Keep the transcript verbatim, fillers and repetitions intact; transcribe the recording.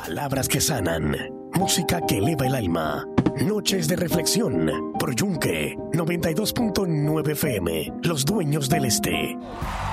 Palabras que sanan. Música que eleva el alma. Noches de reflexión por Yunque noventa y dos punto nueve F M. Los dueños del este.